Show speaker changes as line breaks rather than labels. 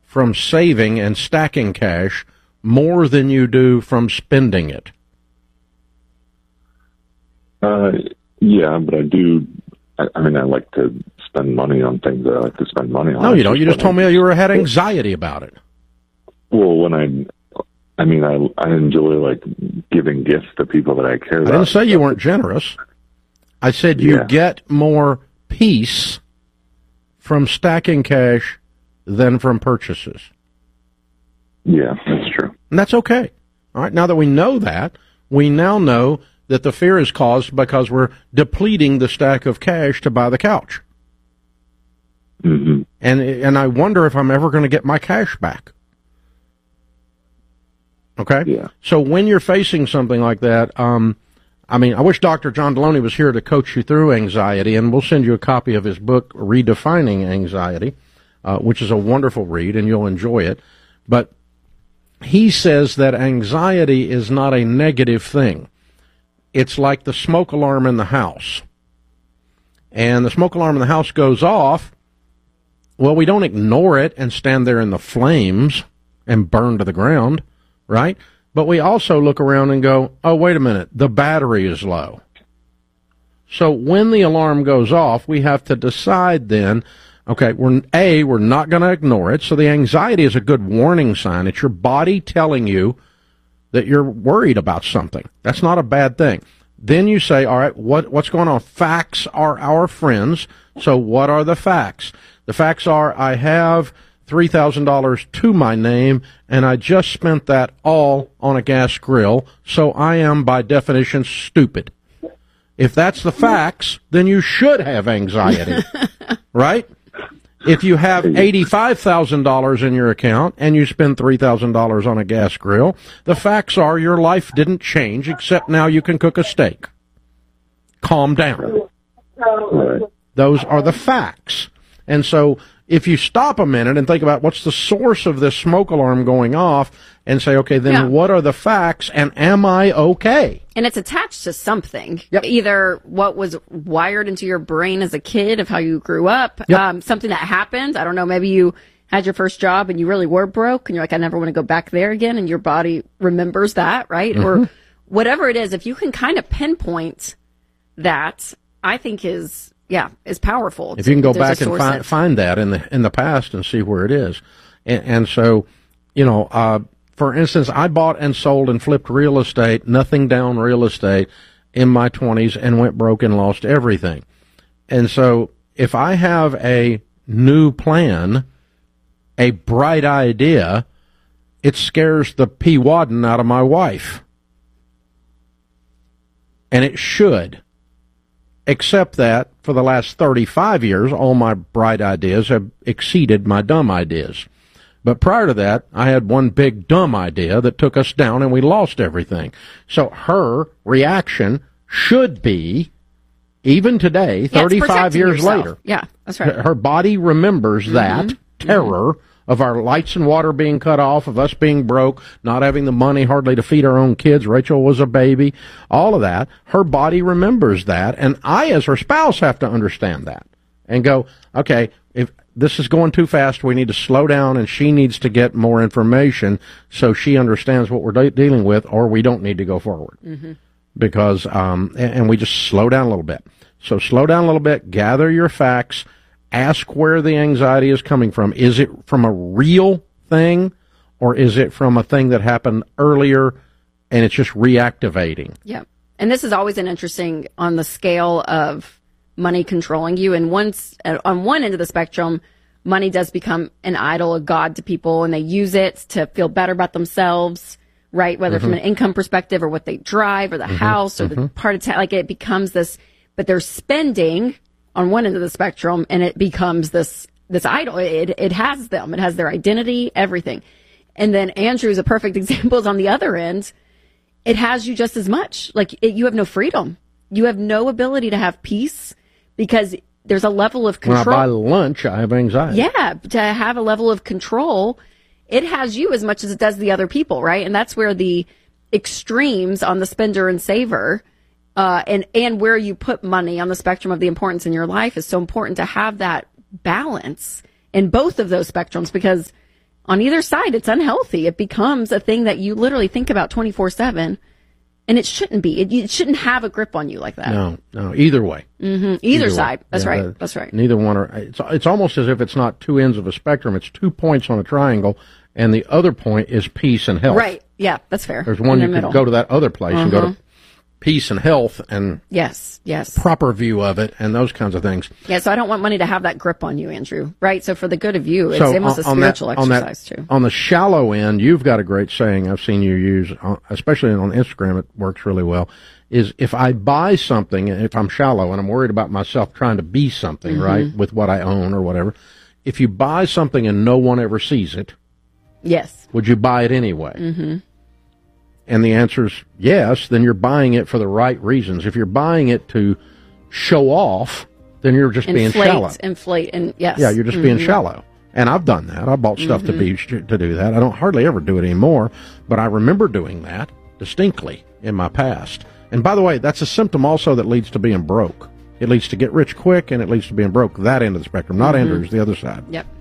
from saving and stacking cash more than you do from spending it?
Yeah, but I do. I mean, I like to spend money on things that I like to spend money on.
No, you don't. You just told me you had anxiety about it.
Well, when I enjoy like giving gifts to people that I care about.
I didn't say you weren't generous. I said you get more peace from stacking cash than from purchases.
Yeah, that's true.
And that's okay. All right, now that we know that, we now know that the fear is caused because we're depleting the stack of cash to buy the couch.
Mm-hmm.
And I wonder if I'm ever going to get my cash back. Okay?
Yeah.
So when you're facing something like that, I wish Dr. John Deloney was here to coach you through anxiety, and we'll send you a copy of his book, Redefining Anxiety, which is a wonderful read, and you'll enjoy it. But he says that anxiety is not a negative thing. It's like the smoke alarm in the house. And the smoke alarm in the house goes off. Well, we don't ignore it and stand there in the flames and burn to the ground, right? But we also look around and go, oh, wait a minute, the battery is low. So when the alarm goes off, we have to decide then, okay, we're not going to ignore it. So the anxiety is a good warning sign. It's your body telling you that you're worried about something. That's not a bad thing. Then you say, all right, what's going on? Facts are our friends. So what are the facts? The facts are I have $3,000 to my name, and I just spent that all on a gas grill, so I am, by definition, stupid. If that's the facts, then you should have anxiety, right? If you have $85,000 in your account and you spend $3,000 on a gas grill, the facts are your life didn't change, except now you can cook a steak. Calm down. Those are the facts. And so if you stop a minute and think about what's the source of this smoke alarm going off and say, okay, then what are the facts and am I okay?
And it's attached to something, either what was wired into your brain as a kid of how you grew up, something that happened. I don't know, maybe you had your first job and you really were broke and you're like, I never want to go back there again. And your body remembers that, right? Mm-hmm. Or whatever it is, if you can kind of pinpoint that, I think is powerful.
If you can go back and find that in the past and see where it is. And so, for instance, I bought and sold and flipped real estate, nothing down real estate in my 20s and went broke and lost everything. And so if I have a new plan, a bright idea, it scares the P-Wadden out of my wife. And it should. Except that for the last 35 years, all my bright ideas have exceeded my dumb ideas. But prior to that, I had one big dumb idea that took us down and we lost everything. So her reaction should be, even today, 35 years later.
Yeah, that's right.
Her body remembers that terror of our lights and water being cut off, of us being broke, not having the money hardly to feed our own kids. Rachel was a baby. All of that. Her body remembers that. And I, as her spouse, have to understand that and go, okay, if this is going too fast, we need to slow down, and she needs to get more information so she understands what we're dealing with, or we don't need to go forward. Mm-hmm. Because, and we just slow down a little bit. So slow down a little bit, gather your facts, ask where the anxiety is coming from. Is it from a real thing, or is it from a thing that happened earlier and it's just reactivating?
Yeah. And this is always an interesting on the scale of money controlling you. And once on one end of the spectrum, money does become an idol, a god to people, and they use it to feel better about themselves, right? Whether from an income perspective or what they drive or the house or the part of town, like it becomes this, but they're spending on one end of the spectrum and it becomes this idol. It has them. It has their identity, everything. And then Andrew's a perfect example is on the other end. It has you just as much. Like you have no freedom. You have no ability to have peace because there's a level of control.
When I buy lunch, I have anxiety.
Yeah, to have a level of control, it has you as much as it does the other people, right? And that's where the extremes on the spender and saver, and where you put money on the spectrum of the importance in your life is so important to have that balance in both of those spectrums, because on either side, it's unhealthy. It becomes a thing that you literally think about 24/7, and it shouldn't be. It shouldn't have a grip on you like that.
No, either way.
Either side.
Way.
That's
Yeah,
right. That's right.
Neither one are. It's almost as if it's not two ends of a spectrum. It's 2 points on a triangle, and the other point is peace and health.
Right. Yeah, that's fair.
There's one
in
you
the
could go to that other place and go to peace and health and
Yes.
proper view of it and those kinds of things.
Yeah, so I don't want money to have that grip on you, Andrew. Right? So for the good of you, it's
So
almost a spiritual exercise, too.
On the shallow end, you've got a great saying I've seen you use, especially on Instagram. It works really well. Is if I buy something, if I'm shallow and I'm worried about myself trying to be something, right, with what I own or whatever, if you buy something and no one ever sees it,
Yes.
would you buy it anyway? And the answer is yes, then you're buying it for the right reasons. If you're buying it to show off, then you're just being shallow.
Inflate, and yes.
Yeah, you're just being shallow. And I've done that. I bought stuff to do that. I don't hardly ever do it anymore, but I remember doing that distinctly in my past. And by the way, that's a symptom also that leads to being broke. It leads to get rich quick, and it leads to being broke. That end of the spectrum, not Andrew's, the other side.
Yep.